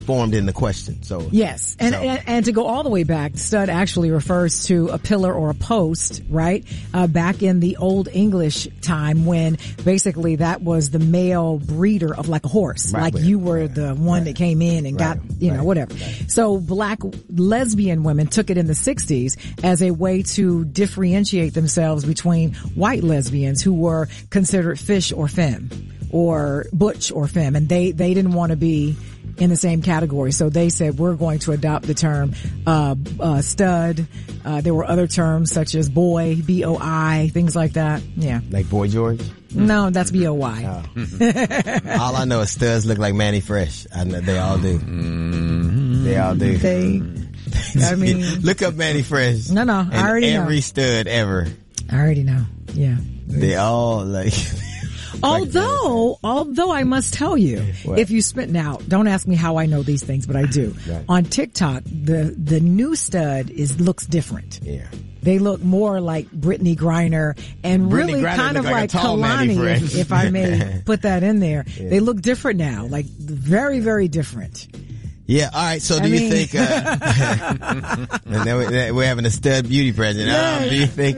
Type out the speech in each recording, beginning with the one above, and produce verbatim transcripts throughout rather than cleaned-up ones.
formed in the question. So yes, and, so. and and to go all the way back, stud actually refers to a pillar or a post, right? Uh, back in the Old English time, when basically that was the male breeder of like a horse, right, like right, you were right, the one right, that came in and right, got, you know, right, whatever. Right. So black lesbian women took it in the sixties as a way to differentiate themselves between white lesbians who were considered fish or femme, or butch or femme, and they they didn't want to be in the same category. So they said, we're going to adopt the term, uh, uh, stud. Uh, there were other terms such as boy, B O I, things like that. Yeah. Like Boy George? No, that's B O Y. Oh. All I know is studs look like Manny Fresh. I know they all do. Mm-hmm. They all do. They, I mean. Look up Manny Fresh. No, no, I already every know. Every stud ever. I already know. Yeah. They all like. Although, although I must tell you, what? if you spit now, don't ask me how I know these things, but I do. Right. On TikTok, the the new stud is looks different. Yeah. They look more like Brittany Griner and Brittany really Griner kind of like like Kalani, if, if I may put that in there. Yeah. They look different now, like very, very different. Yeah, all right. So do I you mean, think, uh, and then we, we're having a stud beauty pageant. Yeah. Um, do you think,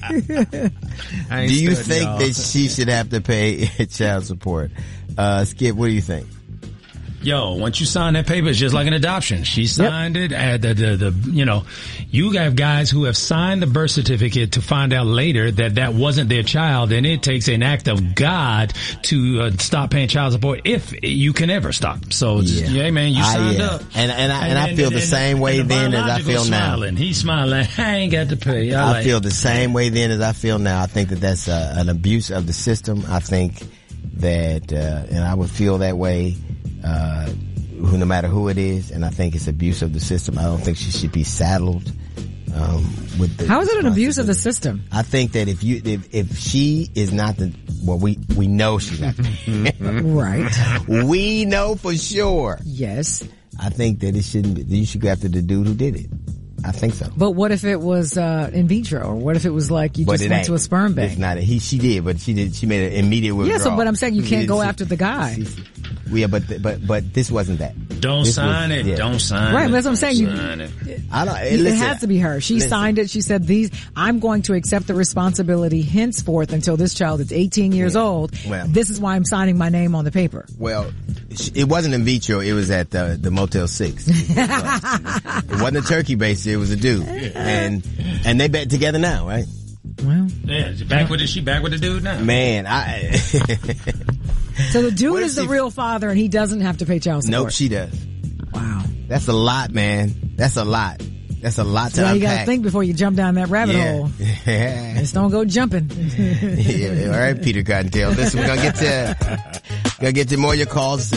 do you stud, think y'all. that she should have to pay child support? Uh, Skip, what do you think? Yo, once you sign that paper, it's just like an adoption. She signed yep. it. Uh, the, the, the, you know, you have guys who have signed the birth certificate to find out later that that wasn't their child, and it takes an act of God to uh, stop paying child support if you can ever stop. So, yeah, yeah man, you signed I, yeah. up. And, and I, and, and I feel and, the and, same way and the then as I feel smiling. now. He's smiling. I ain't got to pay. I, I like feel the same way then as I feel now. I think that that's uh, an abuse of the system. I think that, uh, and I would feel that way, uh, who, no matter who it is, and I think it's abuse of the system. I don't think she should be saddled um, with the. How is it an abuse of the system? I think that if you if, if she is not the well, we we know she's not the, right. We know for sure. Yes. I think that it shouldn't. Be, you should go after the dude who did it. I think so. But what if it was uh in vitro, or what if it was like you but just went ain't. to a sperm bank? It's not. A, he she did, but she did. She made an immediate withdrawal. Yeah, so but I'm saying you can't she go did, after the guy. She, she, yeah, but but but this wasn't that. Don't this sign was, it. Yeah. Don't sign right, it. Right, that's what I'm saying. You, it. I don't. It, listen, it has to be her. She listen. signed it. She said, "These. I'm going to accept the responsibility henceforth until this child is eighteen years yeah. old. Well, this is why I'm signing my name on the paper." Well, it wasn't in vitro. It was at uh, the Motel Six. It, it wasn't a turkey base. It was a dude, and and they bet together now, right? Well, yeah. Back with it. She back with the dude now. Man, I. So the dude is the she, real father, and he doesn't have to pay child support. Nope, she does. Wow, that's a lot, man. That's a lot. That's a lot to so unpack. You gotta think before you jump down that rabbit yeah. hole. Just don't go jumping. Yeah, all right, Peter Cottontail. Listen, we're gonna get to gonna get to more of your calls.